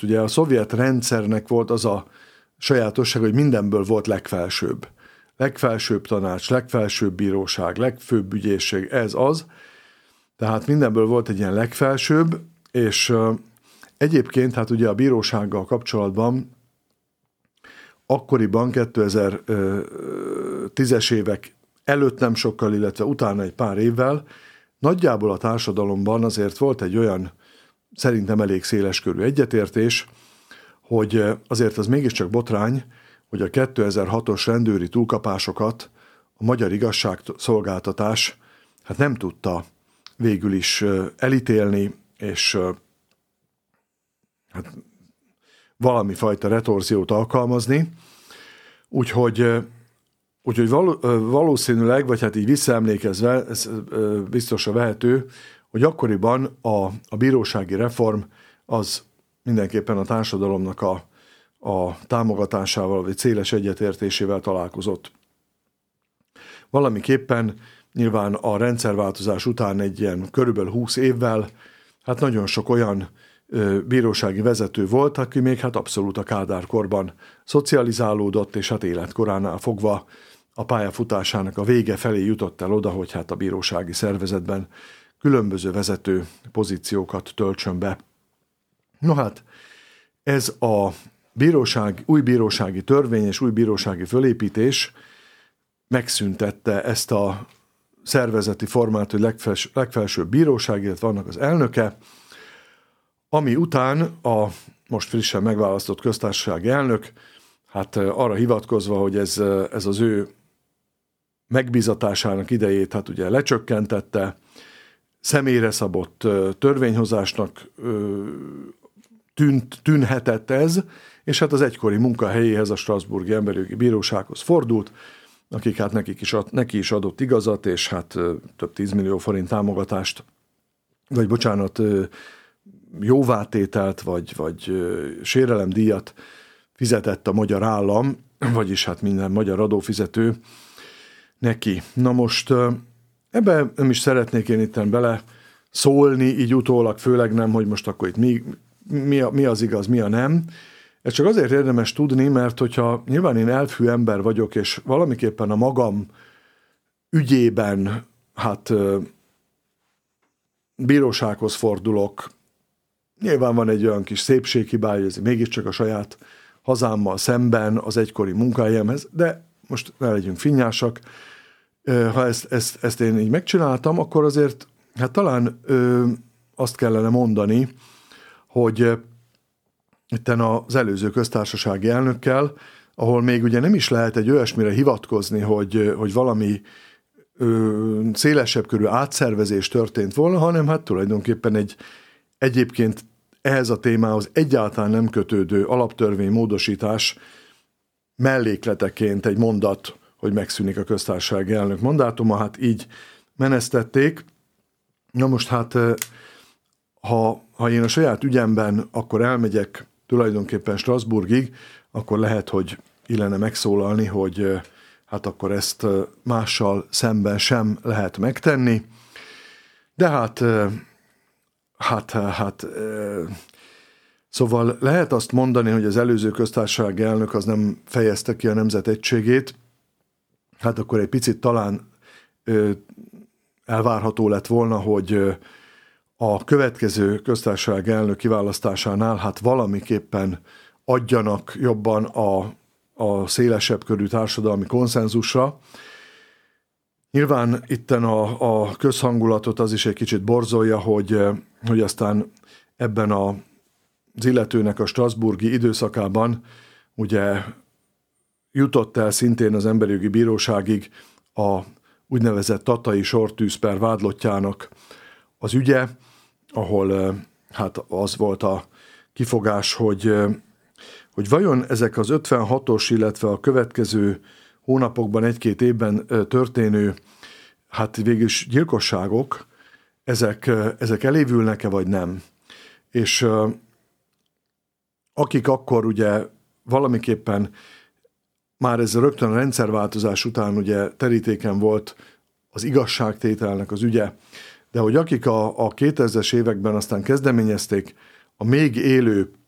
most ugye a szovjet rendszernek volt az a sajátosság, hogy mindenből volt legfelsőbb. Legfelsőbb tanács, legfelsőbb bíróság, legfőbb ügyészség, ez az. Tehát mindenből volt egy ilyen legfelsőbb, és egyébként hát ugye a bírósággal kapcsolatban akkoriban 2010-es évek előtt nem sokkal, illetve utána egy pár évvel nagyjából a társadalomban azért volt egy olyan szerintem elég széleskörű egyetértés, hogy azért az mégiscsak botrány, hogy a 2006-os rendőri túlkapásokat a magyar igazságszolgáltatás hát nem tudta végül is elítélni, és hát valami fajta retorziót alkalmazni. Úgyhogy valószínűleg, vagy hát így visszaemlékezve, ez biztosra vehető, hogy akkoriban a bírósági reform az mindenképpen a társadalomnak a támogatásával, vagy széles egyetértésével találkozott. Valamiképpen nyilván a rendszerváltozás után egy ilyen körülbelül 20 évvel, hát nagyon sok olyan bírósági vezető volt, aki még hát abszolút a Kádár korban szocializálódott, és hát életkoránál fogva a pályafutásának a vége felé jutott el oda, hogy hát a bírósági szervezetben különböző vezető pozíciókat töltsön be. No hát, ez a új bírósági törvény és új bírósági fölépítés megszüntette ezt a szervezeti formát, hogy legfelsőbb bíróság, illetve vannak az elnöke, ami után a most frissen megválasztott köztársasági elnök, hát arra hivatkozva, hogy ez az ő megbízatásának idejét hát ugye lecsökkentette, személyre szabott törvényhozásnak tűnhetett ez, és hát az egykori munkahelyéhez, a Strasbourgi Emberjogi Bírósághoz fordult, akik hát neki is adott igazat, és hát több 10 millió forint támogatást, jóvátételt, vagy sérelemdíjat fizetett a magyar állam, vagyis hát minden magyar adófizető neki. Na most ebbe nem is szeretnék én itten bele szólni, így utólag, főleg nem, hogy most akkor itt mi az igaz, mi a nem. Ez csak azért érdemes tudni, mert hogyha nyilván én elfű ember vagyok, és valamiképpen a magam ügyében hát bírósághoz fordulok, nyilván van egy olyan kis szépséghibája, hogy ez mégiscsak a saját hazámmal szemben, az egykori munkahelyemhez, de most ne legyünk finnyásak. Ha ezt én így megcsináltam, akkor azért hát talán azt kellene mondani, hogy itten az előző köztársasági elnökkel, ahol még ugye nem is lehet egy olyasmire hivatkozni, hogy valami szélesebb körű átszervezés történt volna, hanem hát tulajdonképpen egyébként ehhez a témához egyáltalán nem kötődő alaptörvénymódosítás mellékleteként egy mondat, hogy megszűnik a köztársasági elnök mandátuma, hát így menesztették. Na most hát, ha én a saját ügyemben akkor elmegyek tulajdonképpen Strasbourgig, akkor lehet, hogy illene megszólalni, hogy hát akkor ezt mással szemben sem lehet megtenni. De szóval lehet azt mondani, hogy az előző köztársasági elnök az nem fejezte ki a nemzet egységét, hát akkor egy picit talán elvárható lett volna, hogy a következő köztársasági elnök kiválasztásánál hát valamiképpen adjanak jobban a szélesebb körű társadalmi konszenzusra. Nyilván itten a közhangulatot az is egy kicsit borzolja, hogy aztán ebben az illetőnek a strasbourgi időszakában ugye jutott el szintén az Emberjogi Bíróságig a úgynevezett tatai sortűzper vádlottjának az ügye, ahol hát az volt a kifogás, hogy vajon ezek az 56-os, illetve a következő hónapokban, egy-két évben történő hát végülis gyilkosságok, ezek elévülnek-e vagy nem? És akik akkor ugye valamiképpen már ez rögtön a rendszerváltozás után ugye terítéken volt az igazságtételnek az ügye, de hogy akik a 2000-es években aztán kezdeményezték a még élő